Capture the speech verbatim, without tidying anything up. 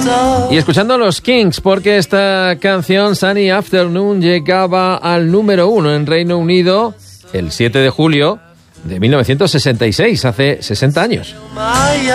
Y escuchando a los Kings, porque esta canción, Sunny Afternoon, llegaba al número uno en Reino Unido el siete de julio de mil novecientos sesenta y seis, hace sesenta años.